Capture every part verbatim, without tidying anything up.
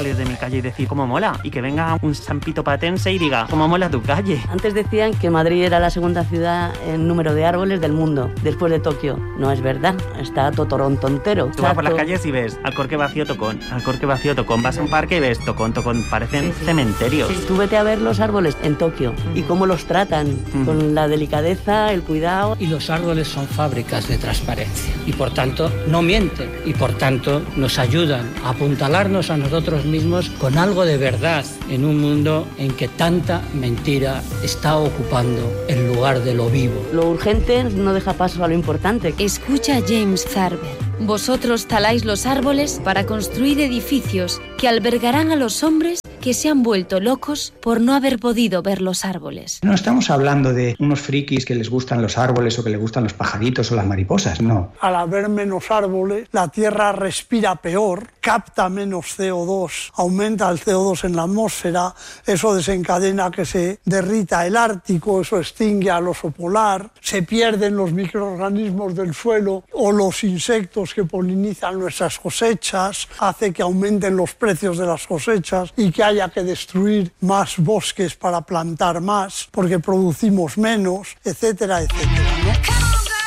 salir de mi calle y decir cómo mola, y que venga un sampito patense y diga cómo mola tu calle. Antes decían que Madrid era la segunda ciudad en número de árboles del mundo, después de Tokio. No es verdad, está Totoronto entero. Tú vas por las calles y ves Alcorque vacío, Tocón, Alcorque vacío, Tocón. Vas a un parque y ves Tocón, Tocón. Parecen sí, sí. cementerios. Sí, tú vete a ver los árboles en Tokio y cómo los tratan, uh-huh. con la delicadeza, el cuidado. Y los árboles son fábricas de transparencia y por tanto no mienten y por tanto nos ayudan a apuntalarnos a nosotros mismos con algo de verdad en un mundo en que tanta mentira está ocupando el lugar de lo vivo. Lo urgente no deja paso a lo importante. Escucha a James Zarber. Vosotros taláis los árboles para construir edificios que albergarán a los hombres que se han vuelto locos por no haber podido ver los árboles. No estamos hablando de unos frikis que les gustan los árboles o que les gustan los pajaritos o las mariposas, no. Al haber menos árboles, la Tierra respira peor, capta menos C O dos, aumenta el C O dos en la atmósfera, eso desencadena que se derrita el Ártico, eso extingue al oso polar, se pierden los microorganismos del suelo o los insectos que polinizan nuestras cosechas, hace que aumenten los precios de las cosechas y que haya que destruir más bosques para plantar más, porque producimos menos, etcétera, etcétera, ¿no?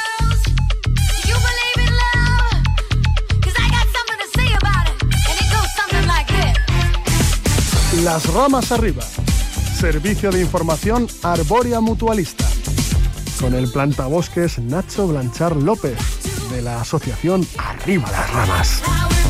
Las ramas arriba. Servicio de información Arboria Mutualista. Con el plantabosques Nacho Blanchard López, de la asociación Arriba las Ramas.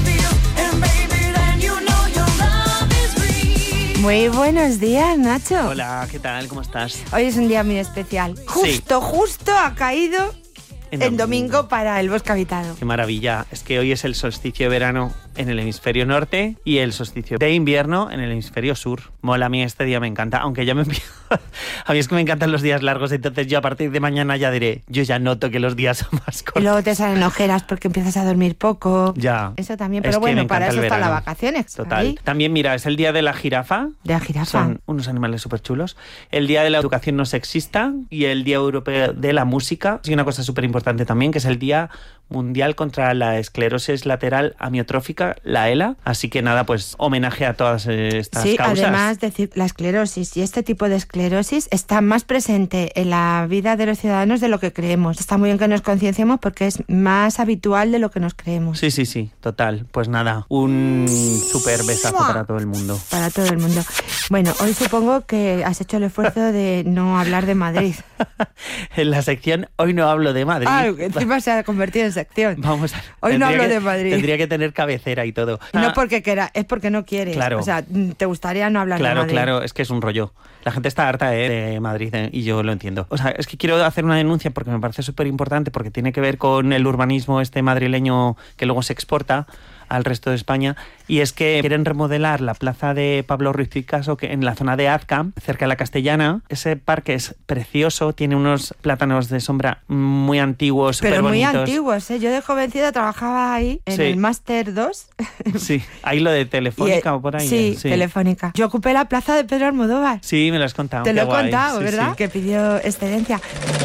Muy buenos días, Nacho. Hola, ¿qué tal? ¿Cómo estás? Hoy es un día muy especial. Justo, sí. justo ha caído en domingo. domingo para el bosque habitado. Qué maravilla. Es que hoy es el solsticio de verano en el hemisferio norte y el solsticio de invierno en el hemisferio sur. Mola, a mí este día me encanta, aunque ya me empiezo... A mí es que me encantan los días largos, entonces yo a partir de mañana ya diré, yo ya noto que los días son más cortos. Y luego te salen ojeras porque empiezas a dormir poco. Ya. Eso también, pero bueno, para eso están las vacaciones. Total. Ahí. También, mira, es el día de la jirafa. De la jirafa. Son unos animales súper chulos. El día de la educación no sexista y el día europeo de la música. Y una cosa súper importante también, que es el día mundial contra la esclerosis lateral amiotrófica, la ELA. Así que nada, pues homenaje a todas estas sí, causas. Sí, además decir, la esclerosis y este tipo de esclerosis está más presente en la vida de los ciudadanos de lo que creemos. Está muy bien que nos concienciemos porque es más habitual de lo que nos creemos. Sí, sí, sí, total. Pues nada, un súper besazo para todo el mundo. Para todo el mundo. Bueno, hoy supongo que has hecho el esfuerzo de no hablar de Madrid. En la sección Hoy no hablo de Madrid. Ah, encima se ha convertido en sección. Vamos a... Hoy no hablo que, de Madrid. Tendría que tener cabecera y todo. No ah, porque quiera, es porque no quieres. Claro. O sea, te gustaría no hablar claro, de Madrid. Claro, claro, es que es un rollo. La gente está harta eh, de Madrid eh, y yo lo entiendo. O sea, es que quiero hacer una denuncia porque me parece súper importante, porque tiene que ver con el urbanismo este madrileño que luego se exporta al resto de España, y es que quieren remodelar la plaza de Pablo Ruiz Picasso, que en la zona de Azca, cerca de la Castellana. Ese parque es precioso, tiene unos plátanos de sombra muy antiguos, súper Pero muy bonitos. antiguos, ¿eh? Yo de jovencita trabajaba ahí, en sí. el Máster dos. Sí, ahí lo de Telefónica el, o por ahí. Sí, sí, Telefónica. Yo ocupé la plaza de Pedro Almodóvar. Sí, me lo has contado. Te lo he guay. contado, sí, ¿verdad? Sí. Que pidió excedencia.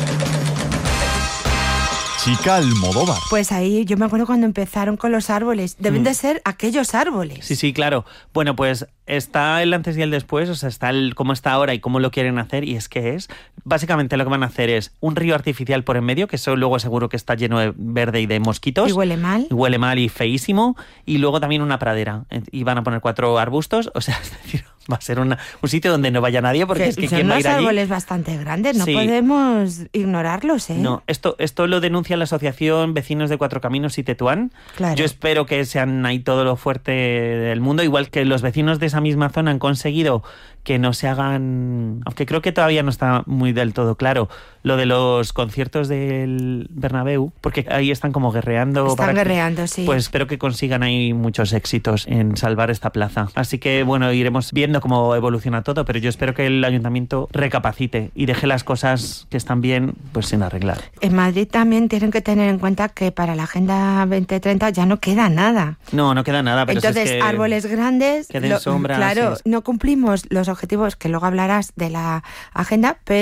Chica Almodóvar. Pues ahí yo me acuerdo cuando empezaron con los árboles. Deben mm. de ser aquellos árboles. Sí, sí, claro. Bueno, pues está el antes y el después, o sea, está el cómo está ahora y cómo lo quieren hacer, y es que es, básicamente lo que van a hacer es un río artificial por en medio, que eso luego seguro que está lleno de verde y de mosquitos. Y huele mal. Y huele mal y feísimo, y luego también una pradera, y van a poner cuatro arbustos, o sea, es decir, va a ser una, un sitio donde no vaya nadie, porque que es que son ¿quién va a ir allí? Son árboles bastante grandes, no sí. podemos ignorarlos, ¿eh? No, esto, esto lo denuncia la asociación Vecinos de Cuatro Caminos y Tetuán. Claro. Yo espero que sean ahí todo lo fuerte del mundo, igual que los vecinos de esa misma zona han conseguido que no se hagan, aunque creo que todavía no está muy del todo claro, lo de los conciertos del Bernabéu, porque ahí están como guerreando. Están para guerreando, que, sí. Pues espero que consigan ahí muchos éxitos en salvar esta plaza. Así que, bueno, iremos viendo cómo evoluciona todo, pero yo espero que el ayuntamiento recapacite y deje las cosas que están bien, pues sin arreglar. En Madrid también tienen que tener en cuenta que para la Agenda veinte treinta ya no queda nada. No, no queda nada, pero entonces, si es que árboles grandes, que den lo, sombra. claro, sí. no cumplimos los objetivos, que luego hablarás de la agenda, pero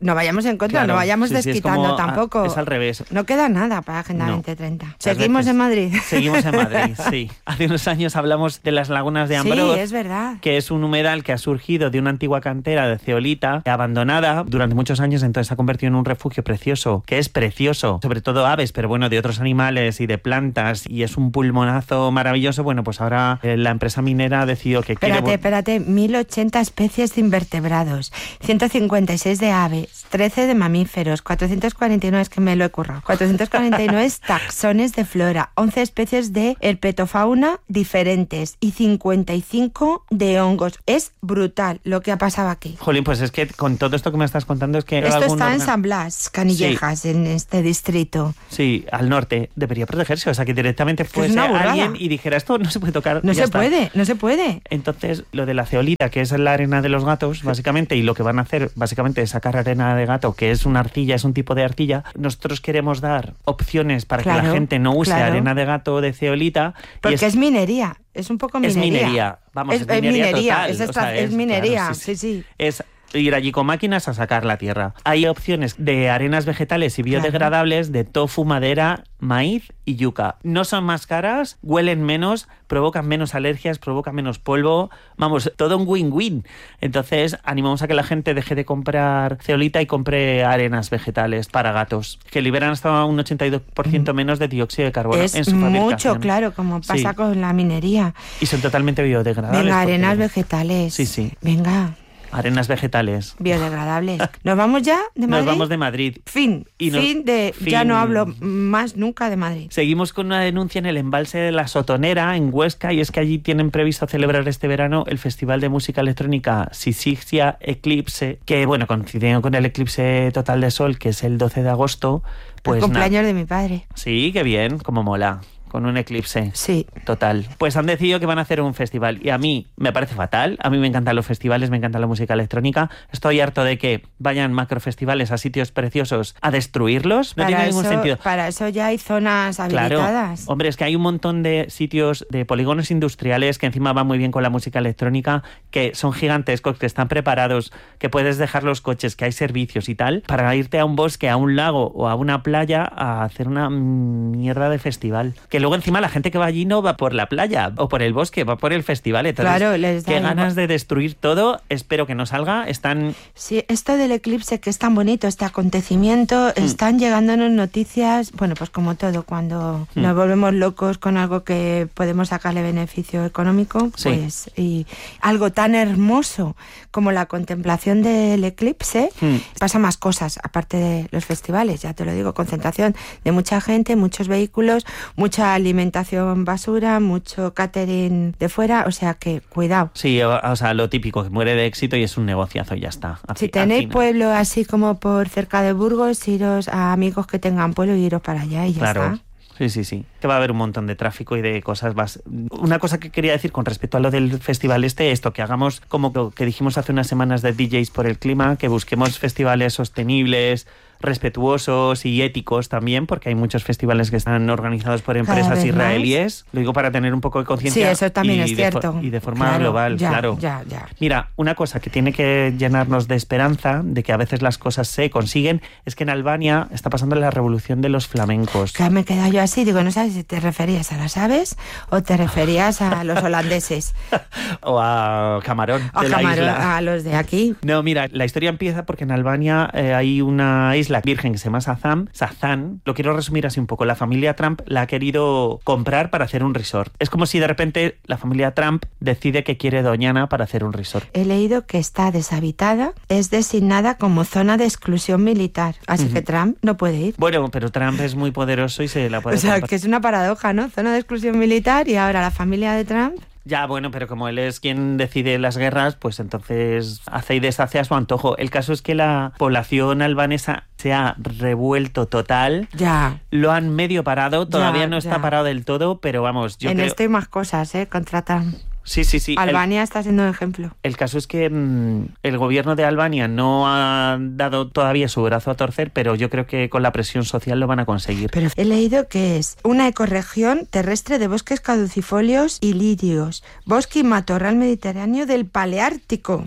no vayamos en contra, Claro, no vayamos sí, sí, es desquitando como, tampoco. Es al revés. No queda nada para Agenda No. veinte treinta. Las Seguimos veces- en Madrid. Seguimos en Madrid, sí. Hace unos años hablamos de las lagunas de Ambroz. Sí, es verdad. Que es un humedal que ha surgido de una antigua cantera de zeolita abandonada durante muchos años, entonces se ha convertido en un refugio precioso, que es precioso, sobre todo aves, pero bueno, de otros animales y de plantas, y es un pulmonazo maravilloso. Bueno, pues ahora eh, la empresa minera ha decidido que Espérate, quiere... espérate, mil ochenta especies de invertebrados, ciento cincuenta y seis de aves, trece de mamíferos, cuatrocientos cuarenta y nueve, es que me lo he currado, cuatrocientos cuarenta y nueve taxones de flora, once especies de herpetofauna diferentes y cincuenta y cinco de hongos. Es brutal lo que ha pasado aquí. Jolín, pues es que con todo esto que me estás contando es que... Esto algún está en órgano- San Blas, Canillejas, en este distrito. Sí, al norte. Debería protegerse, o sea, que directamente es fuese una burrada. alguien y dijera, esto no se puede tocar. No ya se está. puede, no se puede. Entonces, lo de la zeolita, que es la arena de los gatos, básicamente, y lo que van a hacer, básicamente, es sacar arena de gato, que es una arcilla, es un tipo de arcilla. Nosotros queremos dar opciones para que Claro, la gente no use claro. arena de gato de zeolita. y Porque es, minería, es un poco es minería. minería, vamos, es, es minería, minería, total, es, o extra- sea, es minería, claro, sí, sí. Es ir allí con máquinas a sacar la tierra. Hay opciones de arenas vegetales y biodegradables de tofu, madera, maíz y yuca. No son más caras, huelen menos, provocan menos alergias, provocan menos polvo. Vamos, todo un win-win. Entonces, animamos a que la gente deje de comprar zeolita y compre arenas vegetales para gatos, que liberan hasta un ochenta y dos por ciento menos de dióxido de carbono Es en su mucho, fabricación. claro, como pasa Sí. con la minería. Y son totalmente biodegradables. Venga, porque- arenas vegetales. Sí, sí. Venga, Arenas vegetales. biodegradables. ¿Nos vamos ya de Madrid? Nos vamos de Madrid. Fin, Y nos- fin de... Ya fin. no hablo más nunca de Madrid. Seguimos con una denuncia en el embalse de la Sotonera, en Huesca, y es que allí tienen previsto celebrar este verano el Festival de Música Electrónica Syzygia Eclipse, que, bueno, coincidiendo con el eclipse total de sol, que es el doce de agosto, pues... El cumpleaños na- de mi padre. Sí, qué bien, como mola. Con un eclipse. Sí. Total. Pues han decidido que van a hacer un festival. Y a mí me parece fatal. A mí me encantan los festivales, me encanta la música electrónica. Estoy harto de que vayan macrofestivales a sitios preciosos a destruirlos. No Para tiene ningún eso- sentido. Para eso ya hay zonas habilitadas. Claro, hombre, es que hay un montón de sitios, de polígonos industriales que encima van muy bien con la música electrónica, que son gigantescos, que están preparados, que puedes dejar los coches, que hay servicios y tal, para irte a un bosque, a un lago o a una playa a hacer una mierda de festival. Que luego encima la gente que va allí no va por la playa o por el bosque, va por el festival. Entonces, Claro, les da qué igual. ganas de destruir todo. Espero que no salga. Están... Sí, esto del eclipse que es tan bonito, este acontecimiento, Mm. están llegándonos noticias, bueno, pues como todo, cuando Mm. nos volvemos locos con algo que podemos sacarle beneficio económico, Sí. pues, y algo tan hermoso como la contemplación del eclipse, Mm. pasa más cosas, aparte de los festivales, ya te lo digo, concentración de mucha gente, muchos vehículos, mucha alimentación basura, mucho catering de fuera, o sea que cuidado. Sí, o, o sea, lo típico, que muere de éxito y es un negociazo y ya está. Al Si fi- al tenéis final. pueblo así como por cerca de Burgos, iros a amigos que tengan pueblo y iros para allá y ya Claro. está. Sí, sí, sí. Que va a haber un montón de tráfico y de cosas más. Una cosa que quería decir con respecto a lo del festival este, esto, que hagamos como lo que dijimos hace unas semanas de D Js por el clima, que busquemos festivales sostenibles, respetuosos y éticos también, porque hay muchos festivales que están organizados por Cada empresas vez israelíes. Lo digo para tener un poco de conciencia. Sí, eso también y es de cierto. fo- y de forma Claro, global, ya, claro. Ya, ya. Mira, una cosa que tiene que llenarnos de esperanza, de que a veces las cosas se consiguen, es que en Albania está pasando la revolución de los flamencos. Que me he quedado yo así, digo, no sabes si te referías a las aves o te referías a los holandeses, O a Camarón, a, de la Camarón, isla. a los de aquí. No, mira, la historia empieza porque en Albania eh, hay una isla virgen que se llama Sazán. Sazán, lo quiero resumir así un poco. La familia Trump la ha querido comprar para hacer un resort. Es como si de repente la familia Trump decide que quiere Doñana para hacer un resort. He leído que está deshabitada, es designada como zona de exclusión militar, así Ujú. que Trump no puede ir. Bueno, pero Trump es muy poderoso y se la puede O sea, comprar. que es una paradoja, ¿no? Zona de exclusión militar y ahora la familia de Trump. Ya, bueno, pero como él es quien decide las guerras, pues entonces hace y deshace a su antojo. El caso es que la población albanesa se ha revuelto total. Ya. Lo han medio parado, todavía Ya, no está ya. parado del todo, pero vamos, yo en creo... esto hay más cosas, ¿eh? Contra Trump. Sí, sí, sí. El, Albania está siendo un ejemplo. el caso es que mm, el gobierno de Albania no ha dado todavía su brazo a torcer, pero yo creo que con la presión social lo van a conseguir. Pero he leído que es una ecorregión terrestre de bosques caducifolios y lirios, bosque y matorral mediterráneo del Paleártico.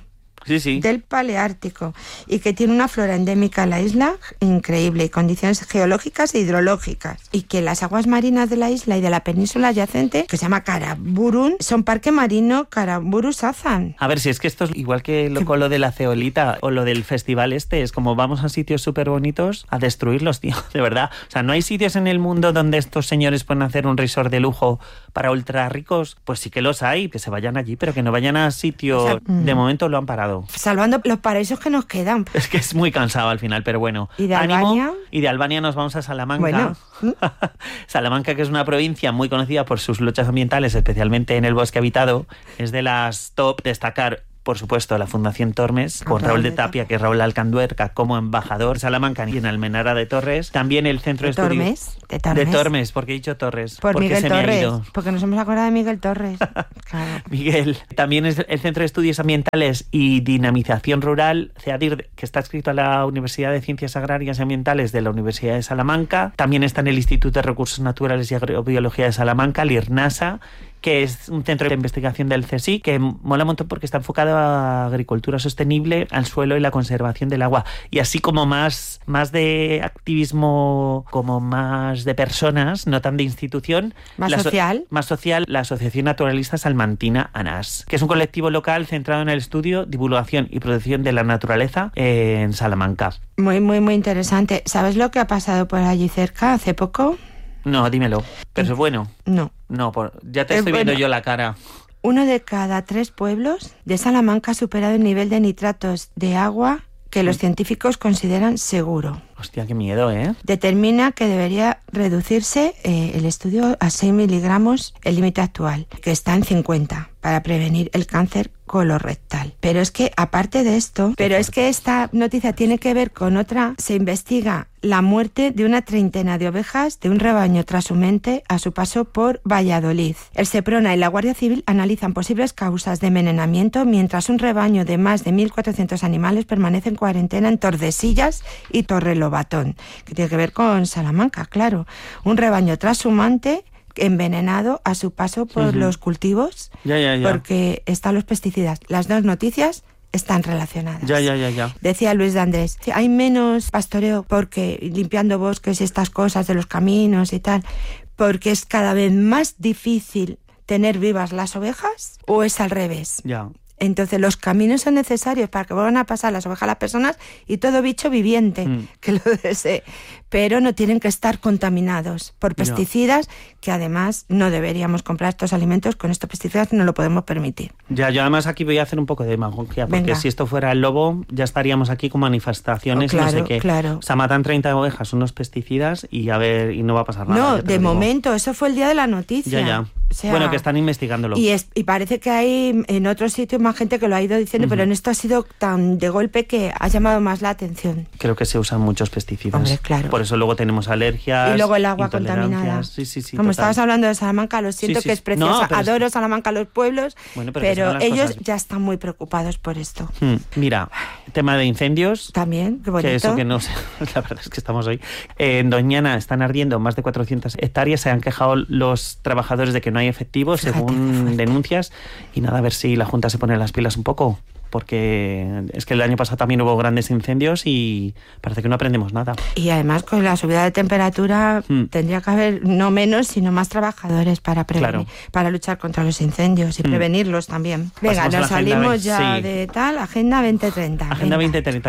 sí, sí. del Paleártico y que tiene una flora endémica en la isla increíble y condiciones geológicas e hidrológicas, y que las aguas marinas de la isla y de la península adyacente, que se llama Karaburun, son parque marino Karaburu-Sazan. A ver, si es que esto es igual que lo, con lo de la ceolita o lo del festival este, es como vamos a sitios súper bonitos a destruirlos, tío, de verdad. O sea, no hay sitios en el mundo donde estos señores pueden hacer un resort de lujo para ultra ricos. Pues sí que los hay, que se vayan allí, pero que no vayan a sitios. O sea, de mm. momento lo han parado. Salvando los paraísos que nos quedan. Es que es muy cansado al final, pero bueno. ¿Y de ánimo. Albania? Y de Albania nos vamos a Salamanca. Bueno. Salamanca, que es una provincia muy conocida por sus luchas ambientales, especialmente en el bosque habitado. Es de las top. Destacar, por supuesto, la Fundación Tormes, con Raúl de Tapia, que es Raúl Alcanduerca, como embajador Salamanca, y en Almenara de Torres. También el centro de, de estudios... Tormes, de Tormes. De Tormes, porque he dicho Torres. Por porque Miguel se Torres, me ha ido. Porque nos hemos acordado de Miguel Torres. Claro. Miguel. También es el Centro de Estudios Ambientales y Dinamización Rural, CEADIR, que está adscrito a la Universidad de Ciencias Agrarias y Ambientales de la Universidad de Salamanca. También está en el Instituto de Recursos Naturales y Agrobiología de Salamanca, el IRNASA, que es un centro de investigación del C S I C, que mola un montón porque está enfocado a agricultura sostenible, al suelo y la conservación del agua. Y así como más, más de activismo, como más de personas, no tan de institución. Más la social. So- más social, la Asociación Naturalista Salmantina ANAS, que es un colectivo local centrado en el estudio, divulgación y protección de la naturaleza en Salamanca. Muy, muy, muy interesante. ¿Sabes lo que ha pasado por allí cerca hace poco? No, dímelo. Pero es bueno. No. No, por, ya te estoy es viendo bueno. yo la cara. Uno de cada tres pueblos de Salamanca ha superado el nivel de nitratos de agua que los científicos consideran seguro. Hostia, qué miedo, ¿eh? Determina que debería reducirse eh, el estudio a seis miligramos, el límite actual, que está en cincuenta, para prevenir el cáncer colorectal. Pero es que, aparte de esto, pero es que esta noticia tiene que ver con otra. Se investiga la muerte de una treintena de ovejas de un rebaño trashumente a su paso por Valladolid. El Seprona y la Guardia Civil analizan posibles causas de envenenamiento, mientras un rebaño de más de mil cuatrocientos animales permanece en cuarentena en Tordesillas y Torrelobatón, que tiene que ver con Salamanca, claro. Un rebaño trashumante envenenado a su paso por uh-huh. los cultivos, ya, ya, ya. porque están los pesticidas. Las dos noticias están relacionadas. Ya, ya, ya, ya. Decía Luis de Andrés, hay menos pastoreo porque limpiando bosques y estas cosas de los caminos y tal, porque es cada vez más difícil tener vivas las ovejas, o es al revés. Ya. Entonces los caminos son necesarios para que vuelvan a pasar las ovejas a las personas y todo bicho viviente mm. que lo desee, pero no tienen que estar contaminados por pesticidas, no. que además no deberíamos comprar estos alimentos con estos pesticidas, no lo podemos permitir. Ya, yo además aquí voy a hacer un poco de demagogia, porque Venga. si esto fuera el lobo ya estaríamos aquí con manifestaciones, oh, claro, no sé qué. Claro. O sea, matan treinta ovejas, unos pesticidas y a ver, y no va a pasar nada. No, de momento, eso fue el día de la noticia. Ya, ya. O sea, bueno, que están investigándolo. Y, es, y parece que hay en otros sitios más gente que lo ha ido diciendo, uh-huh. pero en esto ha sido tan de golpe que ha llamado más la atención. Creo que se usan muchos pesticidas. Hombre, claro. Por eso luego tenemos alergias. Y luego el agua contaminada. Sí, sí, sí. Como total. estabas hablando de Salamanca, lo siento sí, sí. que es preciosa. No, Adoro es... Salamanca, los pueblos, bueno, pero, pero ellos cosas... ya están muy preocupados por esto. Hmm. Mira, tema de incendios. También, qué bonito. Que eso que no sé, la verdad es que estamos hoy. Eh, en Doñana están ardiendo más de cuatrocientas hectáreas. Se han quejado los trabajadores de que no hay efectivos, Fíjate, según denuncias. Y nada, a ver si la Junta se pone las pilas un poco. Porque es que el año pasado también hubo grandes incendios y parece que no aprendemos nada. Y además con la subida de temperatura hmm. tendría que haber no menos, sino más trabajadores para prevenir, claro. para luchar contra los incendios y hmm. prevenirlos también. Venga, Pasamos nos salimos veinte, ya sí. de tal, Agenda veinte treinta. Agenda veinte treinta.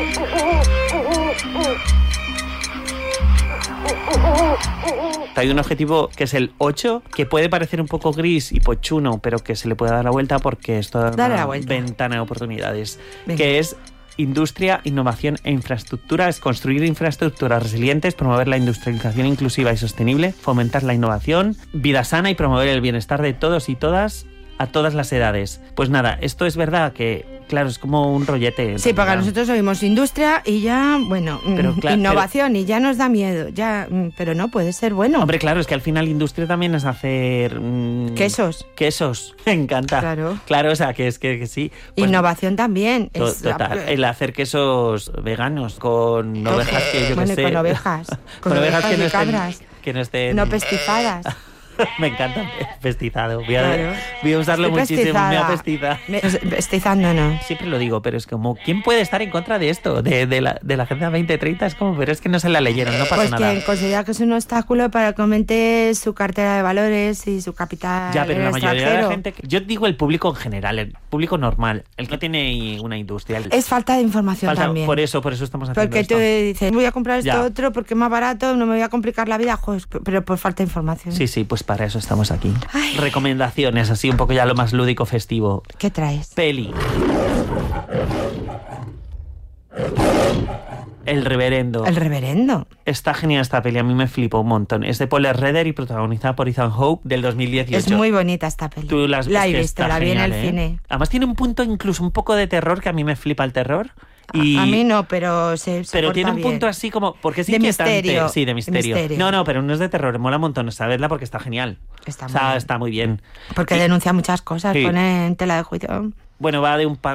Hay un objetivo que es el ocho, que puede parecer un poco gris y pochuno, pero que se le puede dar la vuelta porque esto es una ventana de oportunidades. Venga. Que es industria, innovación e infraestructura. Es construir infraestructuras resilientes, promover la industrialización inclusiva y sostenible, fomentar la innovación, vida sana y promover el bienestar de todos y todas a todas las edades. Pues nada, esto es verdad que, claro, es como un rollete. Sí, porque nosotros oímos industria y ya, bueno, pero, claro, innovación pero, y ya nos da miedo, ya, pero no, puede ser bueno. Hombre, claro, es que al final industria también es hacer... Mmm, quesos. Quesos, me encanta. Claro. Claro, o sea, que es que, que sí. Pues, innovación también. To, es, total, el hacer quesos veganos con ovejas que yo bueno, que sé... con ovejas. con, con ovejas, ovejas que no estén... cabras. Que no estén... No pestifadas. Me encanta pestizado. Voy a, Claro. voy a usarlo Estoy muchísimo. Me ha pestizada. pestizado. Me- Pestizando no. Siempre lo digo, pero es como, ¿quién puede estar en contra de esto? De, de, la, de la Agenda veinte treinta, es como, pero es que no se la leyeron, no pasa Pues nada. que considera que es un obstáculo para que aumente su cartera de valores y su capital Ya, pero en la el mayoría de la extranjero. gente... que- Yo digo el público en general, el público normal, el que no tiene una industria. el- Es falta de información falta- también. Por eso, por eso estamos haciendo Porque esto. tú dices, voy a comprar esto Ya. otro porque es más barato, no me voy a complicar la vida, joder, pero por falta de información. Sí, sí, pues para eso estamos aquí. Recomendaciones, así un poco ya lo más lúdico festivo. ¿Qué traes? Peli. El Reverendo. El Reverendo. Está genial esta peli, a mí me flipó un montón. Es de Paul Schrader y protagonizada por Ethan Hawke del dos mil dieciocho. Es muy bonita esta peli. Tú las la ves he que visto, está la vi en genial, el ¿eh? cine. Además tiene un punto incluso un poco de terror, que a mí me flipa el terror. Y... A mí no, pero se, se Pero porta tiene un bien. punto así como... Porque es De inquietante. misterio. Sí, de De misterio. misterio. No, no, pero no es de terror. Mola un montón. Sabedla porque está genial. Está o muy sea, bien. está muy bien. Porque Y- denuncia muchas cosas, Sí. pone en tela de juicio. Bueno, va de un, pa-